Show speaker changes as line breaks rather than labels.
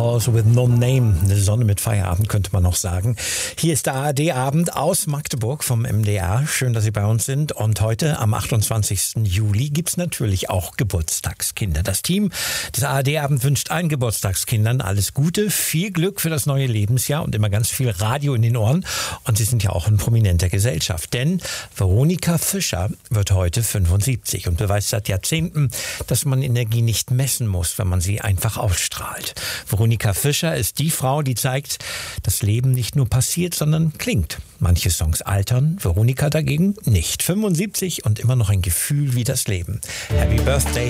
Horse with No Name. Eine Sonne mit Feierabend, könnte man noch sagen. Hier ist der ARD-Abend aus Magdeburg vom MDR. Schön, dass Sie bei uns sind. Und heute, am 28. Juli, gibt's natürlich auch Geburtstagskinder. Das Team des ARD-Abend wünscht allen Geburtstagskindern alles Gute, viel Glück für das neue Lebensjahr und immer ganz viel Radio in den Ohren. Und Sie sind ja auch in prominenter Gesellschaft. Denn Veronika Fischer wird heute 75 und beweist seit Jahrzehnten, dass man Energie nicht messen muss, wenn man sie einfach ausstrahlt. Veronika Fischer ist die Frau, die zeigt, dass Leben nicht nur passiert, sondern klingt. Manche Songs altern, Veronika dagegen nicht. 75 und immer noch ein Gefühl wie das Leben. Happy Birthday,